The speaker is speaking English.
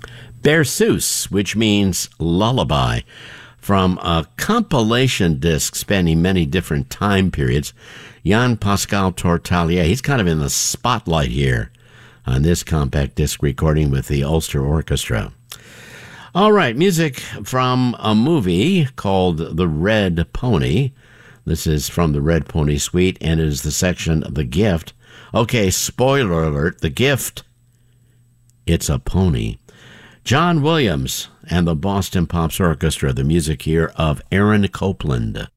Berceuse, which means lullaby, from a compilation disc spanning many different time periods. Jan Pascal Tortelier, he's kind of in the spotlight here on this compact disc recording with the Ulster Orchestra. All right, music from a movie called The Red Pony. This is from the Red Pony Suite, and it is the section The Gift. Okay, spoiler alert, The Gift, it's a pony. John Williams and the Boston Pops Orchestra, the music here of Aaron Copland.